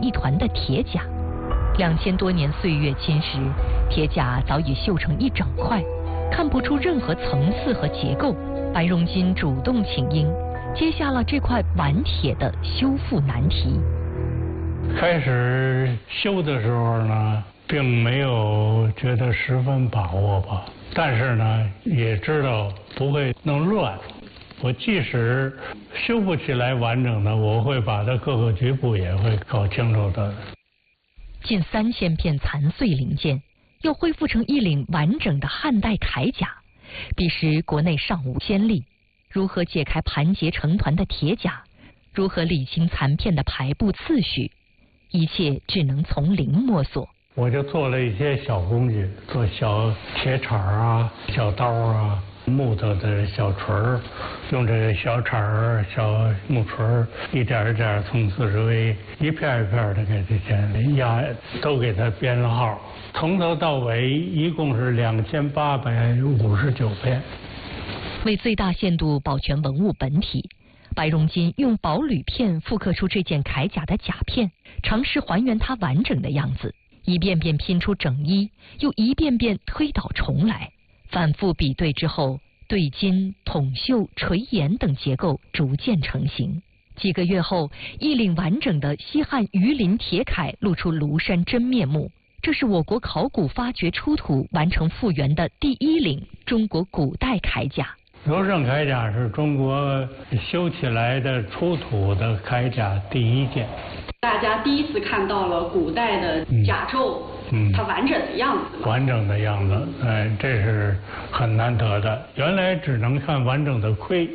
一团的铁甲。2000多年岁月侵蚀，铁甲早已锈成一整块，看不出任何层次和结构。白荣金主动请缨，接下了这块顽铁的修复难题。 开始修的时候呢，并没有觉得十分把握吧，但是呢，也知道不会弄乱。我即使修不起来完整的，我会把它各个局部也会搞清楚的。 近3000片残碎零件，要恢复成一领完整的汉代铠甲，彼时国内尚无先例。如何解开盘结成团的铁甲？如何理清残片的排布次序？一切只能从零摸索。 我就做了一些小工具，做小铁铲啊、小刀啊、木头的小锤儿，用这个小铲儿、小木锤儿，一点一点从四周围一片一片的给这些压，都给它编了号，从头到尾一共是2859片。 为最大限度保全文物本体，白荣金用薄铝片复刻出这件铠甲的甲片，尝试还原它完整的样子，一遍遍拼出整衣，又一遍遍推倒重来，反复比对之后，对襟、筒袖、垂沿等结构逐渐成型。几个月后，一领完整的西汉鱼鳞铁铠露出庐山真面目。这是我国考古发掘出土完成复原的第一领中国古代铠甲。 柔胜铠甲是中国修起来的出土的铠甲第一件。 大家第一次看到了古代的甲胄，它完整的样子。 完整的样子，这是很难得的。原来只能看完整的盔。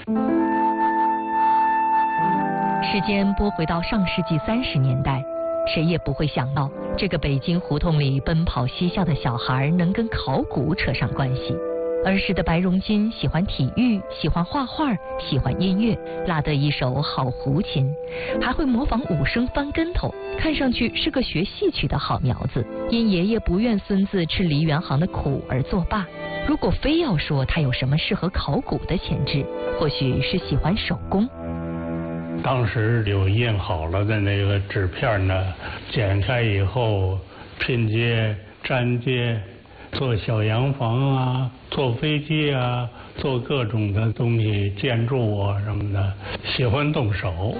时间拨回到上世纪30年代，谁也不会想到，这个北京胡同里奔跑嬉笑的小孩能跟考古扯上关系。儿时的白荣金喜欢体育，喜欢画画，喜欢音乐，拉得一手好胡琴，还会模仿武生翻跟头，看上去是个学戏曲的好苗子。因爷爷不愿孙子吃梨园行的苦而作罢。如果非要说他有什么适合考古的潜质，或许是喜欢手工。 当时有印好了的那个纸片呢，剪开以后拼接、粘接，做小洋房啊，做飞机啊，做各种的东西，建筑啊什么的，喜欢动手。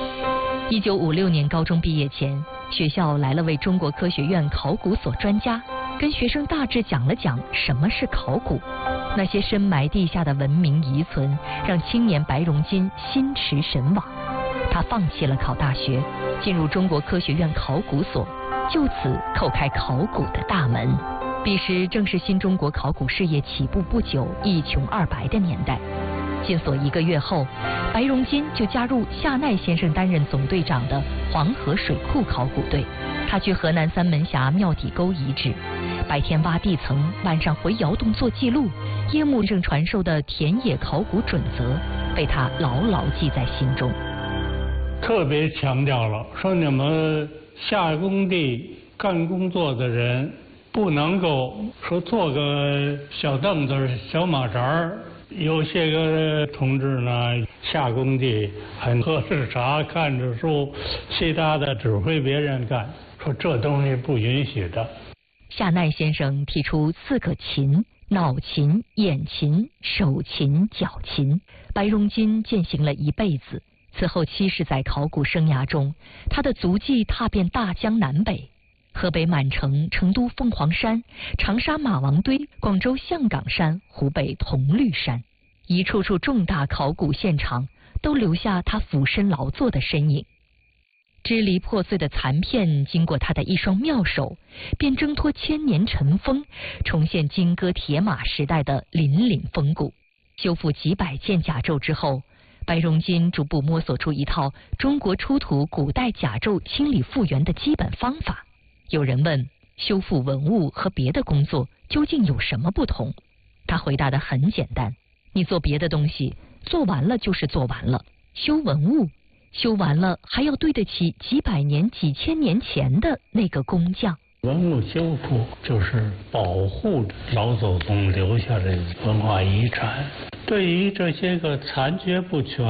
1956年高中毕业前，学校来了位中国科学院考古所专家，跟学生大致讲了讲什么是考古。那些深埋地下的文明遗存，让青年白荣金心驰神往。他放弃了考大学，进入中国科学院考古所，就此叩开考古的大门。彼时正是新中国考古事业起步不久、一穷二白的年代。进所1个月后，白荣金就加入夏奈先生担任总队长的黄河水库考古队。他去河南三门峡庙底沟遗址，白天挖地层，晚上回窑洞做记录。叶木正传授的田野考古准则被他牢牢记在心中。 特别强调了，说你们下工地干工作的人，不能够说坐个小凳子、小马扎儿。有些个同志呢，下工地很喝着茶、看着书，其他的指挥别人干，说这东西不允许的。 夏奈先生提出4个勤：脑勤、眼勤、手勤、脚勤。白荣金践行了一辈子。此后70载考古生涯中，他的足迹踏遍大江南北，河北满城、成都凤凰山、长沙马王堆、广州象岗山、湖北铜绿山，一处处重大考古现场都留下他俯身劳作的身影。支离破碎的残片经过他的一双妙手，便挣脱千年尘封，重现金戈铁马时代的凛凛风骨。修复几百件甲胄之后，白荣金逐步摸索出一套中国出土古代甲胄清理复原的基本方法。有人问，修复文物和别的工作究竟有什么不同？他回答得很简单，你做别的东西，做完了就是做完了，修文物，修完了还要对得起几百年、几千年前的那个工匠。 文物修复就是保护老祖宗留下的文化遗产，对于这些个残缺不全